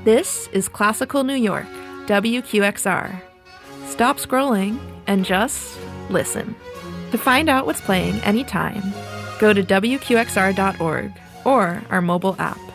This is Classical New York, WQXR. Stop scrolling and just listen. To find out what's playing anytime, go to WQXR.org or our mobile app.